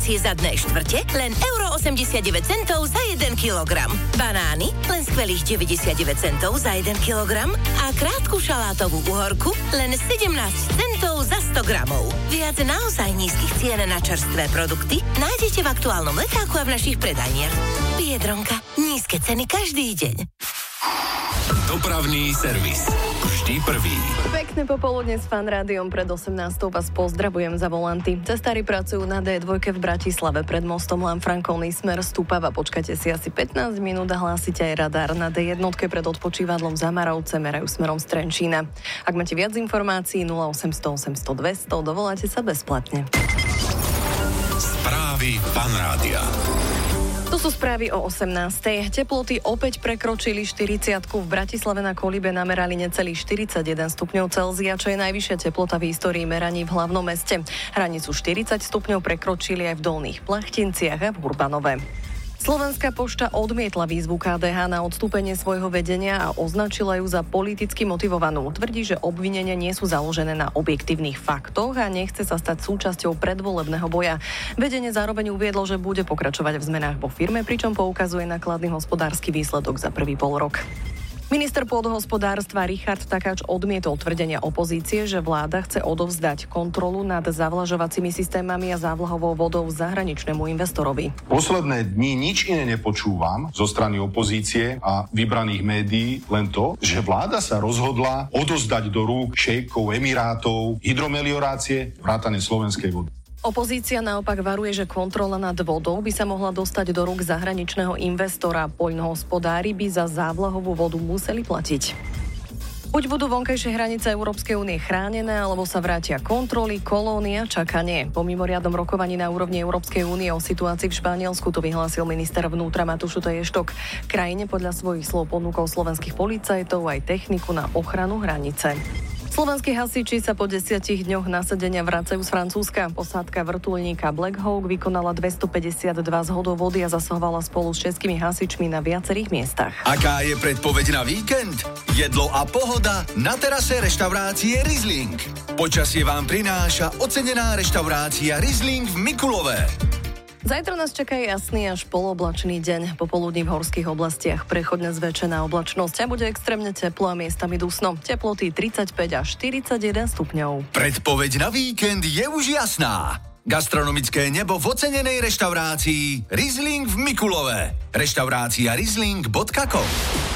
Zadné štvrte len euro 89 centov za 1 kilogram. Banány len skvelých 99 centov za 1 kilogram a krátku šalátovú uhorku len 17 centov za 100 gramov. Viac naozaj nízkych cien na čerstvé produkty nájdete v aktuálnom letáku a v našich predajniach. Biedronka. Nízke ceny každý deň. Dopravný servis. Vždy prvý. Pekné popoludne s Fan Rádiom. Pred 18. vás pozdravujem za volanty. Cestári pracujú na D2 v Bratislave pred mostom Lanfrankovný smer Stupava. Počkajte si asi 15 minút a hlásite aj radar. Na D1 pred odpočívadlom Zamarovce merajú smerom z Trenčína. Ak máte viac informácií 0800 800 200, dovoláte sa bezplatne. Správy Fan Rádia. To sú správy o 18. Teploty opäť prekročili 40-ku. V Bratislave na Kolibe namerali necelých 41 stupňov Celzia, čo je najvyššia teplota v histórii meraní v hlavnom meste. Hranicu 40 stupňov prekročili aj v Dolných Plachtinciach a v Urbanove. Slovenská pošta odmietla výzvu KDH na odstúpenie svojho vedenia a označila ju za politicky motivovanú. Tvrdí, že obvinenia nie sú založené na objektívnych faktoch a nechce sa stať súčasťou predvolebného boja. Vedenie zároveň uviedlo, že bude pokračovať v zmenách vo firme, pričom poukazuje na kladný hospodársky výsledok za prvý polrok. Minister pôdohospodárstva Richard Takáč odmietol tvrdenia opozície, že vláda chce odovzdať kontrolu nad zavlažovacími systémami a závlahovou vodou zahraničnému investorovi. Posledné dni nič iné nepočúvam zo strany opozície a vybraných médií, len to, že vláda sa rozhodla odozdať do rúk šejkov Emirátov hydromeliorácie vrátane slovenskej vody. Opozícia naopak varuje, že kontrola nad vodou by sa mohla dostať do rúk zahraničného investora. Poľnohospodári by za závlahovú vodu museli platiť. Buď budú vonkajšie hranice Európskej únie chránené, alebo sa vrátia kontroly, kolóny a čakanie. Po mimoriadnom rokovaní na úrovni Európskej únie o situácii v Španielsku to vyhlásil minister vnútra Matúš Otaještok. Krajine podľa svojich slov ponúkol slovenských policajtov aj techniku na ochranu hranice. Slovenskí hasiči sa po 10 dňoch nasadenia vracajú z Francúzska. Posádka vrtuľníka Black Hawk vykonala 252 zhodov vody a zasahovala spolu s českými hasičmi na viacerých miestach. Aká je predpoveď na víkend? Jedlo a pohoda na terase reštaurácie Riesling. Počasie vám prináša ocenená reštaurácia Riesling v Mikulove. Zajtra nás čaká jasný až poloblačný deň. Popoludní v horských oblastiach prechodne zväčšená oblačnosť a bude extrémne teplo a miestami dusno. Teploty 35 až 41 stupňov. Predpoveď na víkend je už jasná. Gastronomické nebo v ocenenej reštaurácii Riesling v Mikulove. Reštaurácia riesling.com